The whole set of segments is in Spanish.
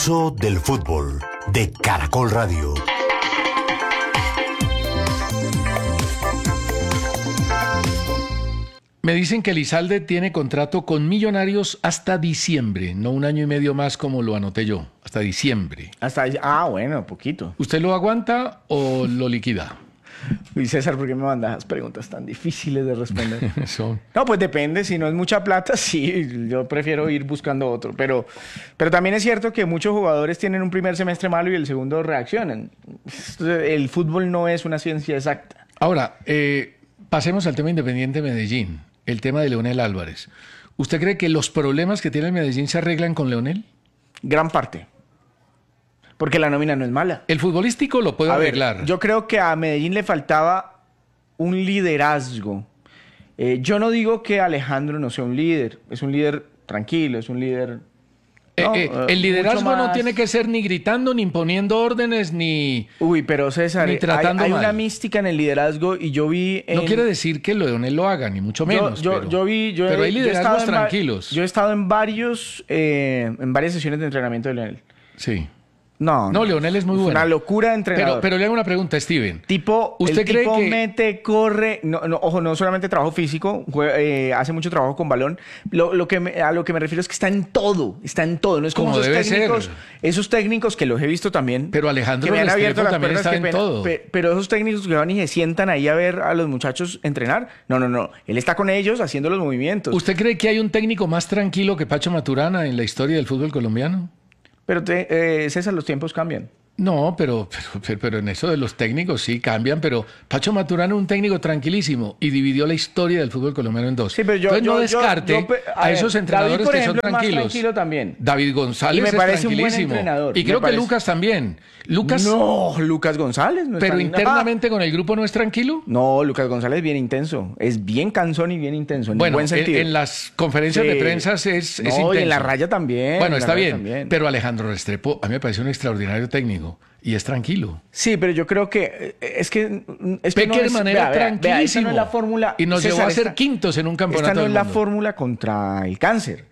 Del fútbol de Caracol Radio. Me dicen que Elizalde tiene contrato con Millonarios hasta diciembre, no un año y medio más como lo anoté yo, hasta diciembre. Bueno, poquito. ¿Usted lo aguanta o lo liquida? Y César, ¿por qué me mandas preguntas tan difíciles de responder? Son. No, pues depende. Si no es mucha plata, sí, yo prefiero ir buscando otro. Pero también es cierto que muchos jugadores tienen un primer semestre malo y el segundo reaccionan. El fútbol no es una ciencia exacta. Ahora, pasemos al tema Independiente Medellín, el tema de Leonel Álvarez. ¿Usted cree que los problemas que tiene el Medellín se arreglan con Leonel? Gran parte. Porque la nómina no es mala. El futbolístico lo puede arreglar. Yo creo que a Medellín le faltaba un liderazgo. Yo no digo que Alejandro no sea un líder. Es un líder tranquilo, es un líder... el liderazgo no tiene que ser ni gritando, ni imponiendo órdenes, ni... pero César, ni tratando hay mal. una mística en el liderazgo y yo vi... No quiere decir que Leonel lo haga, ni mucho menos. Pero hay liderazgos tranquilos. Yo he estado en varias sesiones de entrenamiento de Leonel. Sí. No, Leonel es muy bueno. Una locura de entrenador. Pero le hago una pregunta, Steven. ¿Usted cree que mete, corre? Ojo, no solamente trabajo físico, hace mucho trabajo con balón. A lo que me refiero es que está en todo. No es como esos técnicos que los he visto también. Pero Alejandro que me han abierto las también puertas, está en todo. Pero esos técnicos que van y se sientan ahí a ver a los muchachos entrenar. No. Él está con ellos haciendo los movimientos. ¿Usted cree que hay un técnico más tranquilo que Pacho Maturana en la historia del fútbol colombiano? Pero César, los tiempos cambian. No, pero en eso de los técnicos sí cambian, pero Pacho Maturana es un técnico tranquilísimo y dividió la historia del fútbol colombiano en dos. Sí, pero entonces no descarte a esos entrenadores David, por que son ejemplo, tranquilos. Es más tranquilo también. David González me parece es tranquilísimo. Un buen entrenador. Y creo que Lucas también. Lucas González no es pero tan... internamente con el grupo no es tranquilo. No, Lucas González es bien intenso. Es bien cansón y bien intenso. En buen sentido. En las conferencias de prensa es intenso. Y en la raya también. Bueno, está bien. También. Pero Alejandro Restrepo a mí me parece un extraordinario técnico. Y es tranquilo. Sí, pero yo creo que es que Peckerman era tranquilísimo. Esa no es la fórmula. Y nos llevó a ser quintos en un campeonato. Esta no es del mundo. La fórmula contra el cáncer.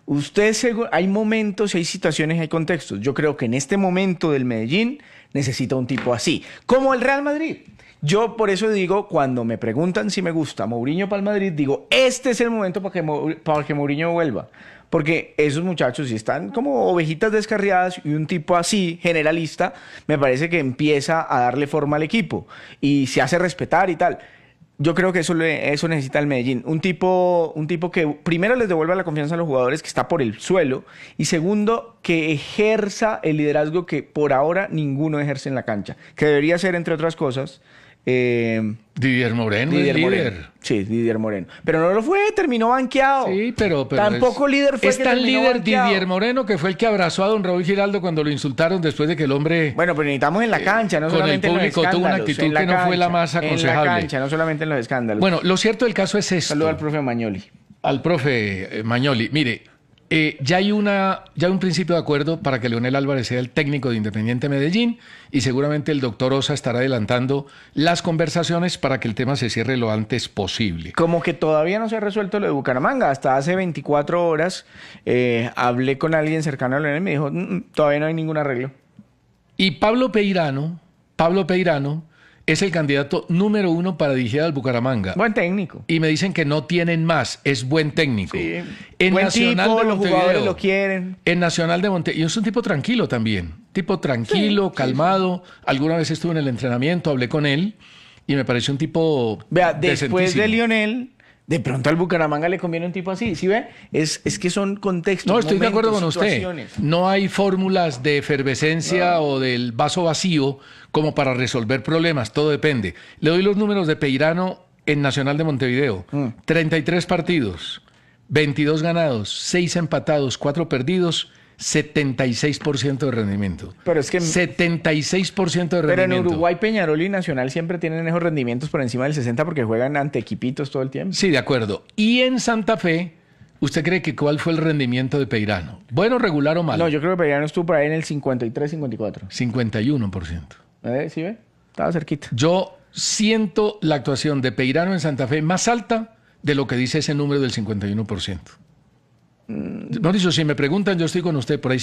Hay momentos, hay situaciones, hay contextos. Yo creo que en este momento del Medellín necesita un tipo así, como el Real Madrid. Yo por eso digo, cuando me preguntan si me gusta Mourinho para el Madrid, digo, este es el momento para que Mourinho vuelva. Porque esos muchachos, si están como ovejitas descarriadas y un tipo así, generalista, me parece que empieza a darle forma al equipo y se hace respetar y tal. Yo creo que eso necesita el Medellín. Un tipo que primero les devuelva la confianza a los jugadores, que está por el suelo, y segundo, que ejerza el liderazgo que por ahora ninguno ejerce en la cancha. Que debería ser, entre otras cosas... Didier Moreno es líder. Sí, Didier Moreno. Pero no lo fue, terminó banqueado. Sí, pero tampoco líder fue. Es tan líder Didier Moreno que fue el que abrazó a don Raúl Giraldo cuando lo insultaron después de que el hombre... Bueno, pero necesitamos en la cancha, no solamente en los escándalos. Tuvo una actitud que no fue la más aconsejable. En la cancha, no solamente en los escándalos. Bueno, lo cierto del caso es esto. Saludo al profe Magnoli. Al profe Magnoli. Mire, ya hay un principio de acuerdo para que Leonel Álvarez sea el técnico de Independiente Medellín y seguramente el doctor Osa estará adelantando las conversaciones para que el tema se cierre lo antes posible. Como que todavía no se ha resuelto lo de Bucaramanga. Hasta hace 24 horas hablé con alguien cercano a Leonel y me dijo, todavía no hay ningún arreglo. Y Pablo Peirano es el candidato número 1 para dirigir al Bucaramanga. Buen técnico. Y me dicen que no tienen más. Es buen técnico. Sí. En buen Nacional tipo, de los jugadores lo quieren. En Nacional de Montevideo. Y es un tipo tranquilo también. Tipo tranquilo, calmado. Alguna vez estuve en el entrenamiento, hablé con él y me pareció un tipo después de Lionel... De pronto al Bucaramanga le conviene un tipo así, ¿sí ve? Es que son contextos, no, estoy momentos, de acuerdo con usted. No hay fórmulas de efervescencia o del vaso vacío como para resolver problemas, todo depende. Le doy los números de Peirano en Nacional de Montevideo. 33 partidos, 22 ganados, 6 empatados, 4 perdidos, 76% de rendimiento. Pero es que 76% de rendimiento. Pero en Uruguay, Peñarol y Nacional siempre tienen esos rendimientos por encima del 60 porque juegan ante equipitos todo el tiempo. Sí, de acuerdo. Y en Santa Fe, ¿usted cree que cuál fue el rendimiento de Peirano? ¿Bueno, regular o malo? No, yo creo que Peirano estuvo por ahí en el 53-54. 51%. ¿Sí ve? Estaba cerquita. Yo siento la actuación de Peirano en Santa Fe más alta de lo que dice ese número del 51%. No, dicho, si me preguntan, yo estoy con usted, por ahí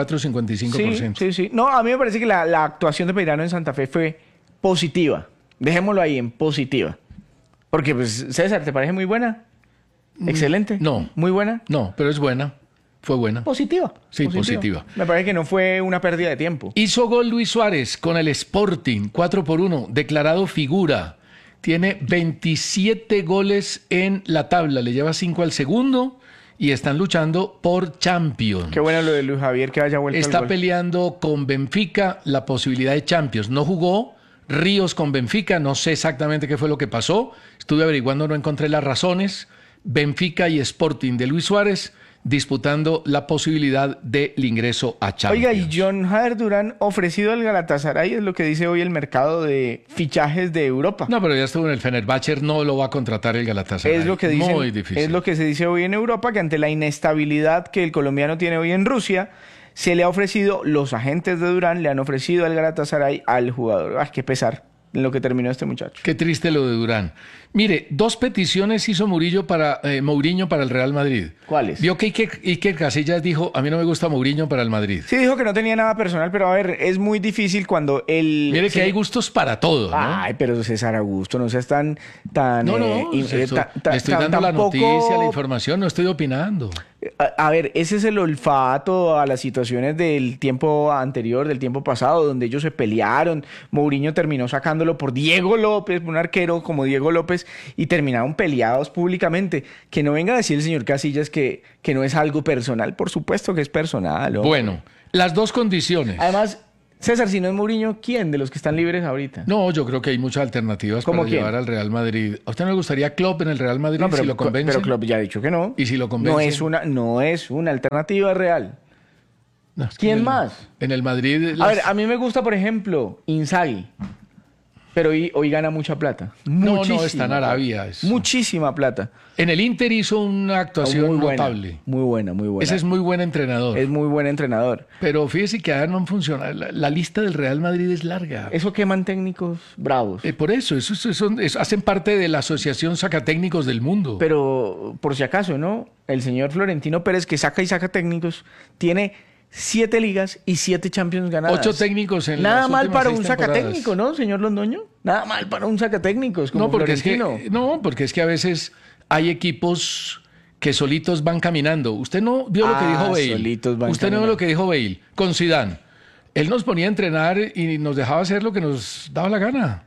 54-55%. Sí. No, a mí me parece que la actuación de Peirano en Santa Fe fue positiva. Dejémoslo ahí en positiva. Porque, pues, César, ¿te parece muy buena? Excelente. No. ¿Muy buena? No, pero es buena. Fue buena. Positiva. Sí, positiva. Me parece que no fue una pérdida de tiempo. Hizo gol Luis Suárez con el Sporting, 4-1, declarado figura. Tiene 27 goles en la tabla, le lleva 5 al segundo y están luchando por Champions. Qué bueno lo de Luis Javier que haya vuelto al Está gol. peleando con Benfica la posibilidad de Champions. No jugó Ríos con Benfica, no sé exactamente qué fue lo que pasó. Estuve averiguando, no encontré las razones. Benfica y Sporting de Luis Suárez disputando la posibilidad del ingreso a Champions. Oiga, y John Jader Durán ofrecido al Galatasaray, es lo que dice hoy el mercado de fichajes de Europa. No, pero ya estuvo en el Fenerbahce, no lo va a contratar el Galatasaray. Es lo que dicen, muy difícil. es lo que se dice hoy en Europa, que ante la inestabilidad que el colombiano tiene hoy en Rusia, se le ha ofrecido, los agentes de Durán le han ofrecido al Galatasaray al jugador. ¡Ah, qué pesar! En lo que terminó este muchacho. Qué triste lo de Durán. Mire, 2 peticiones hizo Mourinho para el Real Madrid. ¿Cuáles? Vio que Iker Casillas dijo, a mí no me gusta Mourinho para el Madrid. Sí, dijo que no tenía nada personal, pero a ver, es muy difícil cuando él... Mire que hay gustos para todo, ¿no? Ay, pero César Augusto, no seas tan... No, le estoy dando la noticia, la información, no estoy opinando. A ver, ese es el olfato a las situaciones del tiempo anterior, del tiempo pasado, donde ellos se pelearon. Mourinho terminó sacándolo por Diego López, un arquero como Diego López, y terminaron peleados públicamente. Que no venga a decir el señor Casillas que no es algo personal. Por supuesto que es personal. ¿No? Bueno, las 2 condiciones. Además, César, si no es Mourinho, ¿quién de los que están libres ahorita? No, yo creo que hay muchas alternativas para llevar al Real Madrid. ¿A usted no le gustaría Klopp en el Real Madrid si lo convence? Pero Klopp ya ha dicho que no. ¿Y si lo convence? No es una alternativa real. No, es que ¿Quién más? En el Madrid... A ver, a mí me gusta, por ejemplo, Inzaghi. Pero hoy gana mucha plata. No, está en Arabia. Muchísima plata. En el Inter hizo una actuación notable. Muy buena. Ese es muy buen entrenador. Es muy buen entrenador. Pero fíjese que no funciona. La lista del Real Madrid es larga. Eso queman técnicos bravos. Por eso hacen parte de la Asociación Sacatécnicos del Mundo. Pero, por si acaso, ¿no? El señor Florentino Pérez, que saca y saca técnicos, tiene 7 ligas y 7 Champions ganadas. 8 técnicos en Nada las mal últimas para 6 un temporadas. sacatécnico, ¿no, señor Londoño? Nada mal para un sacatécnicos como Florentino. Porque es que a veces hay equipos que solitos van caminando. Usted no vio lo que dijo Bale. Usted no vio lo que dijo Bale con Zidane. Él nos ponía a entrenar y nos dejaba hacer lo que nos daba la gana.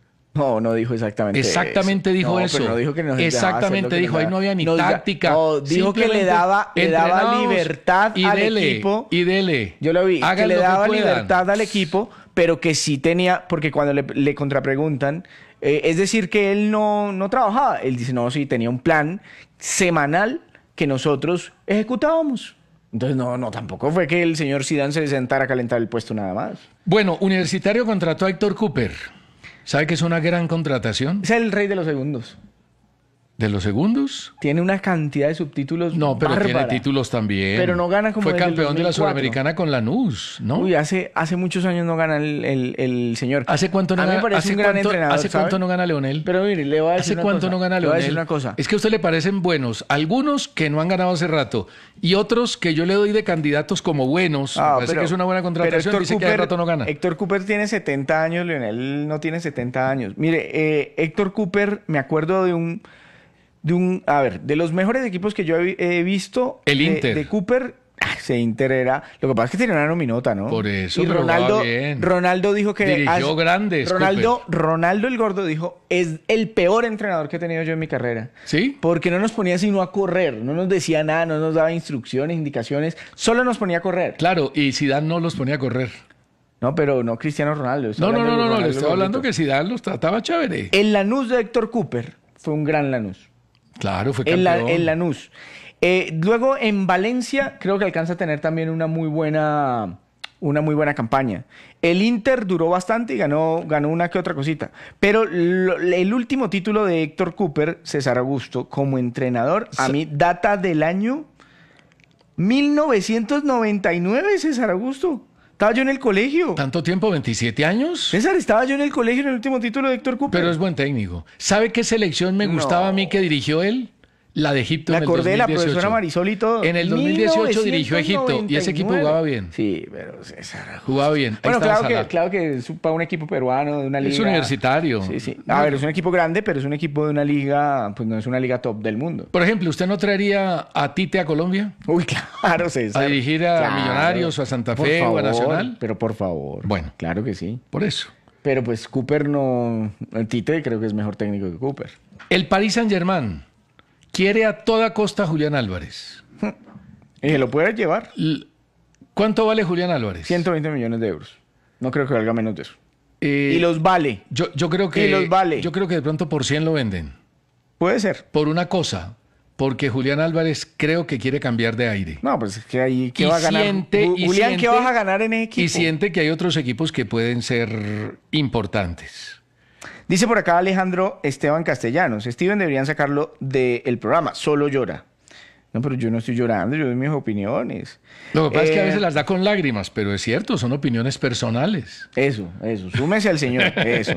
No dijo exactamente eso. Exactamente dijo eso. Pero no dijo que nos exactamente dijo, ahí no había ni táctica. No, dijo que le daba libertad al equipo. Y dele. Yo lo vi, que le daba puedan. libertad al equipo, pero que sí tenía, porque cuando le contrapreguntan, es decir, que él no trabajaba. Él dice, no, sí, tenía un plan semanal que nosotros ejecutábamos. Entonces, no, tampoco fue que el señor Zidane se sentara a calentar el puesto nada más. Bueno, Universitario contrató a Héctor Cooper. ¿Sabe que es una gran contratación? Es el rey de los segundos. ¿De los segundos? Tiene una cantidad de subtítulos No, pero bárbara. tiene títulos también. Pero no gana como Fue desde el campeón de la 2004. Sudamericana con Lanús, ¿no? Uy, hace muchos años no gana el señor. ¿Hace cuánto no A mí me gana? parece un gran entrenador, ¿Hace ¿sabe? cuánto no gana Leonel? Pero mire, le voy a decir ¿Hace una cuánto cosa. no gana Le voy a Leonel? decir una cosa. Es que a usted le parecen buenos. Algunos que no han ganado hace rato. Y otros que yo le doy de candidatos como buenos. Me parece que es una buena contratación. Dice que hace rato no gana. Héctor Cooper tiene 70 años, Leonel no tiene 70 años. Mire, Héctor Cooper, me acuerdo de los mejores equipos que yo he visto. El Inter. De Cooper, ese Inter era. Lo que pasa es que tenía una nominota, ¿no? Por eso, Y pero Ronaldo, va bien. Ronaldo dijo que. Dirigió grandes, Ronaldo el Gordo dijo: es el peor entrenador que he tenido yo en mi carrera. ¿Sí? Porque no nos ponía sino a correr, no nos decía nada, no nos daba instrucciones, indicaciones, solo nos ponía a correr. Claro, y Zidane no los ponía a correr. No, pero no Cristiano Ronaldo. No, le estoy hablando que Zidane los trataba chévere. El Lanús de Héctor Cooper fue un gran Lanús. Claro, fue campeón. El Lanús. Luego en Valencia creo que alcanza a tener también una muy buena campaña. El Inter duró bastante y ganó una que otra cosita. Pero el último título de Héctor Cooper, César Augusto, como entrenador, a mí data del año 1999, César Augusto. Estaba yo en el colegio. ¿Tanto tiempo? ¿27 años? César, estaba yo en el colegio en el último título de Héctor Cooper. Pero es buen técnico. ¿Sabe qué selección me gustaba a mí que dirigió él? La de Egipto Me en el acordé de la 2018. profesora Marisol y todo. En el 2018 dirigió Egipto y ese equipo 1999. jugaba bien. Sí, pero César. Jugaba bien. Ahí Bueno, estaba Salah. claro que es para un equipo peruano de una liga. Es universitario. Sí, sí. A ver, es un equipo grande, pero es un equipo de una liga, pues no es una liga top del mundo. Por ejemplo, ¿usted no traería a Tite a Colombia? Uy, claro, César. ¿A dirigir a Claro. Millonarios o a Santa Por Fe o a favor, Nacional? Pero por favor. Bueno. Claro que sí. Por eso. Pero pues Cooper no... El Tite creo que es mejor técnico que Cooper. El Paris Saint-Germain quiere a toda costa a Julián Álvarez. Y se lo puede llevar. ¿Cuánto vale Julián Álvarez? 120 millones de euros. No creo que valga menos de eso. Eh, Y los vale. yo creo que y los vale. Yo creo que de pronto por 100 lo venden. Puede ser. Por una cosa, porque Julián Álvarez creo que quiere cambiar de aire. No, pues es que ahí... ¿Qué Y va a ganar? Julián, ¿qué vas a ganar en ese equipo? Y siente que hay otros equipos que pueden ser importantes. Dice por acá Alejandro Esteban Castellanos. Steven deberían sacarlo del programa. Solo llora. No, pero yo no estoy llorando. Yo doy mis opiniones. Lo que pasa es que a veces las da con lágrimas, pero es cierto, son opiniones personales. Eso. Súmese al señor. Eso.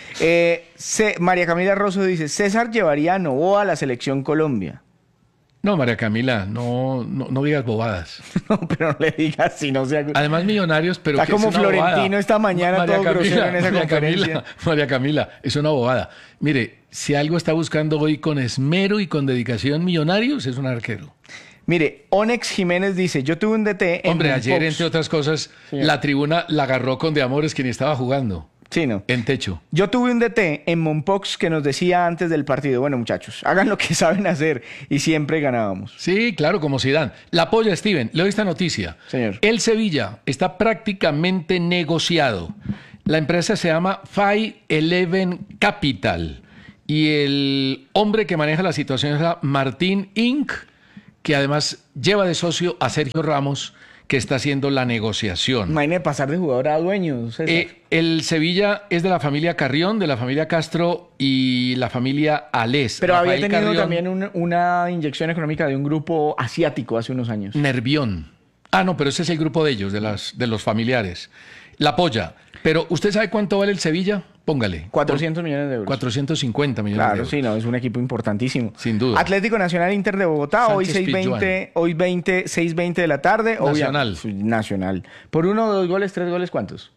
María Camila Rosso dice, César llevaría a Novoa a la selección Colombia. No, María Camila, no digas bobadas. No, pero no le digas si no sea... Además, Millonarios, pero Está que es como una Florentino bobada. esta mañana todo grosero en esa conferencia. María Camila, es una bobada. Mire, si algo está buscando hoy con esmero y con dedicación Millonarios, es un arquero. Mire, Onex Jiménez dice, yo tuve un DT en Hombre, ayer, Fox. entre otras cosas, la tribuna la agarró con De Amores, quien estaba jugando Sí, no. en techo. Yo tuve un DT en Mompox que nos decía antes del partido, bueno muchachos, hagan lo que saben hacer y siempre ganábamos. Sí, claro, como Zidane. La apoya Steven. Le doy esta noticia. Señor. El Sevilla está prácticamente negociado. La empresa se llama 511 Capital. Y el hombre que maneja la situación es Martín Inc., que además lleva de socio a Sergio Ramos, que está haciendo la negociación. Imagínate pasar de jugador a dueño. César. El Sevilla es de la familia Carrión, de la familia Castro y la familia Alés. Pero había Rafael tenido Carrión, también una inyección económica de un grupo asiático hace unos años. Nervión. Ah, no, pero ese es el grupo de ellos, de los familiares. La apoya. Pero, ¿usted sabe cuánto vale el Sevilla? Póngale. 400 millones de euros. 450 millones de Claro, euros. sí, no, es un equipo importantísimo. Sin duda. Atlético Nacional Inter de Bogotá, hoy Sánchez 6:20 de la tarde. Nacional. Nacional. Por 1, 2 goles, 3 goles, ¿cuántos?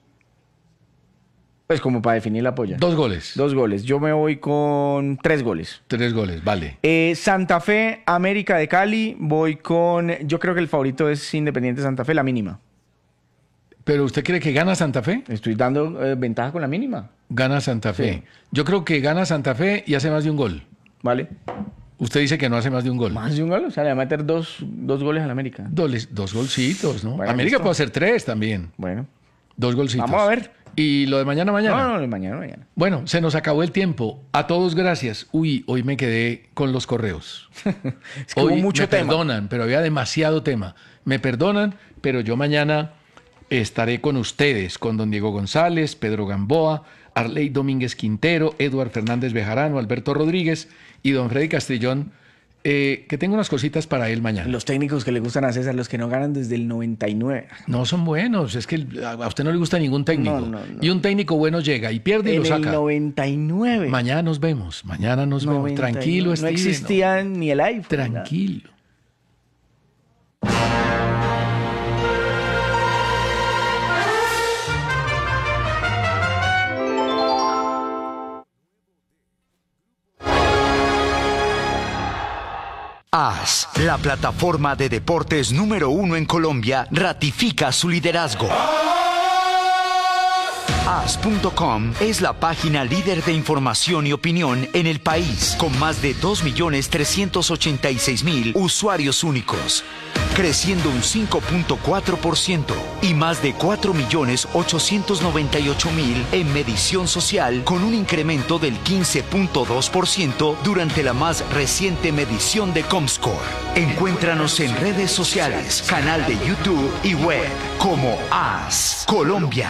Pues como para definir la polla. 2 goles. 2 goles. Yo me voy con 3 goles. 3 goles, vale. Santa Fe, América de Cali, voy con... Yo creo que el favorito es Independiente Santa Fe, la mínima. ¿Pero usted cree que gana Santa Fe? Estoy dando ventaja con la mínima. Gana Santa Fe. Sí. Yo creo que gana Santa Fe y hace más de un gol. ¿Vale? Usted dice que no hace más de un gol. Más de un gol. O sea, le va a meter dos goles a la América. Dos golcitos, ¿no? Bueno, América listo. puede hacer 3 también. Bueno. 2 golcitos. Vamos a ver. ¿Y lo de mañana? No, mañana. Bueno, se nos acabó el tiempo. A todos gracias. Uy, hoy me quedé con los correos. Es que Hoy hubo mucho me tema. perdonan, pero había demasiado tema. Me perdonan, pero yo mañana estaré con ustedes, con don Diego González, Pedro Gamboa, Arley Domínguez Quintero, Eduard Fernández Bejarano, Alberto Rodríguez y don Freddy Castrillón, que tengo unas cositas para él mañana. Los técnicos que le gustan a César, los que no ganan desde el 99. No son buenos, es que a usted no le gusta ningún técnico. No. Y un técnico bueno llega y pierde y En lo el saca. 99. Mañana nos vemos. 99. Tranquilo, No Steven, existía ni el iPhone. Tranquilo. AS, la plataforma de deportes número 1 en Colombia, ratifica su liderazgo. AS.com es la página líder de información y opinión en el país, con más de 2.386.000 usuarios únicos, creciendo un 5.4% y más de 4.898.000 en medición social, con un incremento del 15.2% durante la más reciente medición de Comscore. Encuéntranos en redes sociales, canal de YouTube y web como AS Colombia.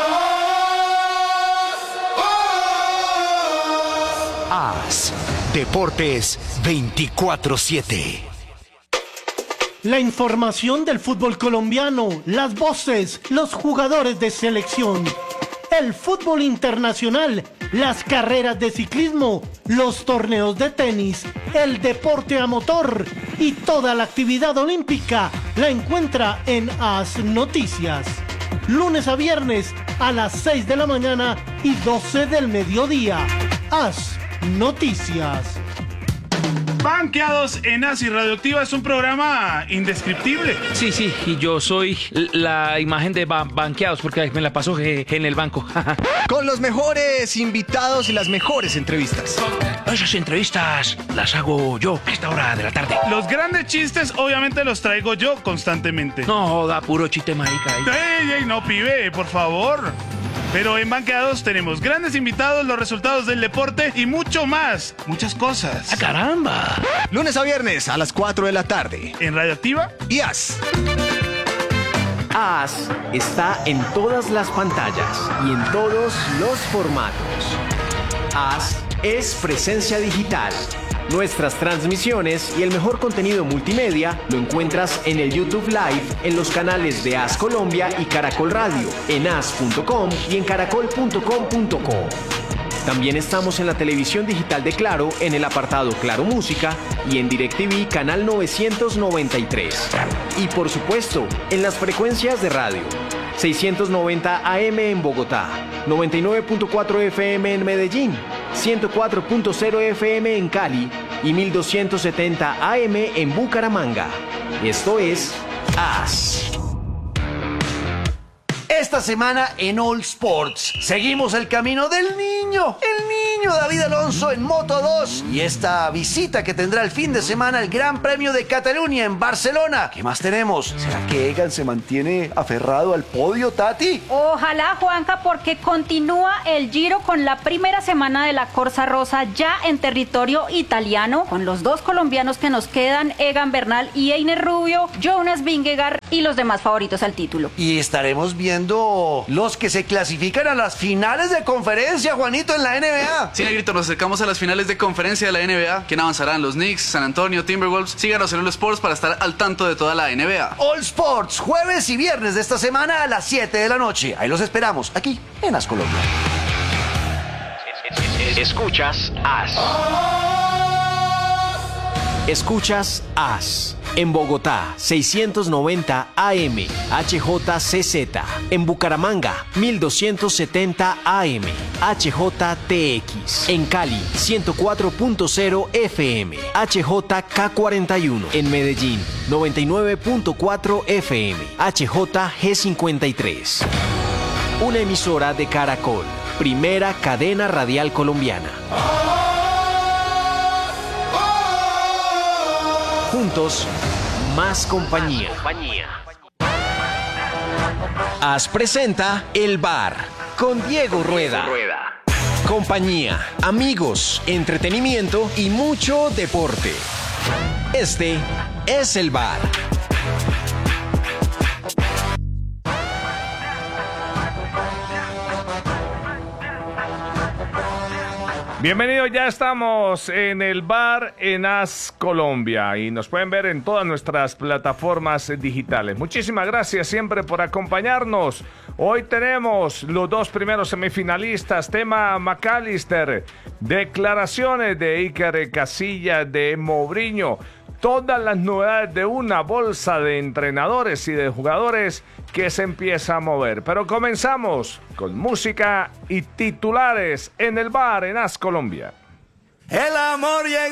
AS Deportes 24/7. La información del fútbol colombiano, las voces, los jugadores de selección, el fútbol internacional las carreras de ciclismo, los torneos de tenis, el deporte a motor y toda la actividad olímpica la encuentra en AS Noticias. Lunes a viernes a las 6 de la mañana y 12 del mediodía. AS Noticias. Banqueados en AS y Radioactiva es un programa indescriptible. Sí, y yo soy la imagen de Banqueados porque me la paso en el banco. Con los mejores invitados y las mejores entrevistas. Esas entrevistas las hago yo a esta hora de la tarde. Los grandes chistes obviamente los traigo yo constantemente. No, da puro chiste marica ahí. ¡Ey, no, pibe, por favor! Pero en Banqueados tenemos grandes invitados, los resultados del deporte y mucho más. Muchas cosas. ¡Ah, caramba! Lunes a viernes a las 4 de la tarde. En Radioactiva Y AS. AS está en todas las pantallas y en todos los formatos. AS es presencia digital. Nuestras transmisiones y el mejor contenido multimedia lo encuentras en el YouTube Live, en los canales de AS Colombia y Caracol Radio, en as.com y en caracol.com.co. También estamos en la televisión digital de Claro, en el apartado Claro Música y en DirecTV canal 993. Y por supuesto, en las frecuencias de radio. 690 AM en Bogotá, 99.4 FM en Medellín, 104.0 FM en Cali y 1270 AM en Bucaramanga. Esto es AS. Esta semana en All Sports seguimos el camino del niño, David Alonso en Moto 2 y esta visita que tendrá el fin de semana el Gran Premio de Cataluña en Barcelona. ¿Qué más tenemos? ¿Será que Egan se mantiene aferrado al podio, Tati? Ojalá, Juanca, porque continúa el Giro con la primera semana de la Corsa Rosa ya en territorio italiano, con los dos colombianos que nos quedan, Egan Bernal y Einer Rubio, Jonas Vingegaard y los demás favoritos al título. Y estaremos viendo los que se clasifican a las finales de conferencia, Juanito, en la NBA. Sí, Negrito, nos acercamos a las finales de conferencia de la NBA. ¿Quién avanzarán? Los Knicks, San Antonio, Timberwolves. Síganos en All Sports para estar al tanto de toda la NBA. All Sports, jueves y viernes de esta semana a las 7 de la noche. Ahí los esperamos, aquí en AS Colombia. Escuchas AS. Escuchas AS. En Bogotá, 690 AM, HJCZ. En Bucaramanga, 1270 AM, HJTX. En Cali, 104.0 FM, HJK41. En Medellín, 99.4 FM, HJG53. Una emisora de Caracol, primera cadena radial colombiana. Juntos, más compañía. AS presenta El Bar con Diego Rueda. Compañía, amigos, entretenimiento y mucho deporte. Este es El Bar. Bienvenidos, ya estamos en el bar en AS Colombia y nos pueden ver en todas nuestras plataformas digitales. Muchísimas gracias siempre por acompañarnos. Hoy tenemos los dos primeros semifinalistas, tema McAllister, declaraciones de Iker Casillas, de Mourinho, todas las novedades de una bolsa de entrenadores y de jugadores que se empieza a mover. Pero comenzamos con música y titulares en el bar en AS Colombia. El amor llega.